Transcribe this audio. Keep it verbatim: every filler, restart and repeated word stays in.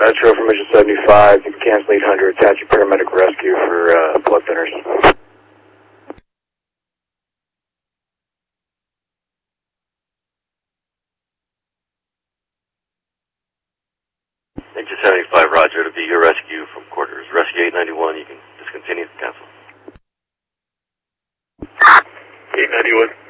Metro from Mission seventy-five, you can cancel eight hundred, attach your paramedic rescue for uh, blood thinners. Mission seventy-five, roger, to be your rescue from quarters. Rescue eight ninety-one, you can discontinue the cancel. eight ninety-one.